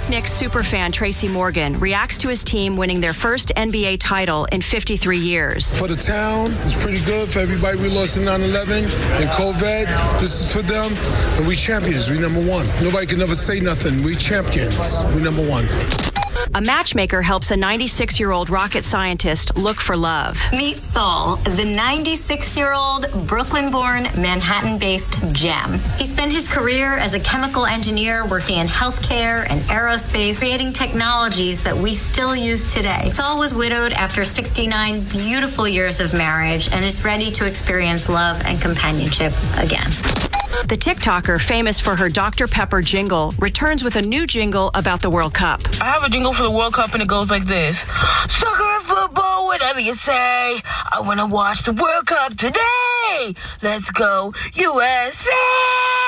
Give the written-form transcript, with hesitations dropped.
Knicks superfan Tracy Morgan reacts to his team winning their first NBA title in 53 years. For the town, it's pretty good. For everybody we lost in 9/11 and COVID, this is for them. And we champions. We number one. Nobody can never say nothing. We champions. We number one. A matchmaker helps a 96-year-old rocket scientist look for love. Meet Saul, the 96-year-old Brooklyn-born, Manhattan-based gem. He spent his career as a chemical engineer working in healthcare and aerospace, creating technologies that we still use today. Saul was widowed after 69 beautiful years of marriage and is ready to experience love and companionship again. The TikToker, famous for her Dr. Pepper jingle, returns with a new jingle about the World Cup. I have a jingle for the World Cup, and it goes like this. Soccer and football, whatever you say. I want to watch the World Cup today. Let's go, USA!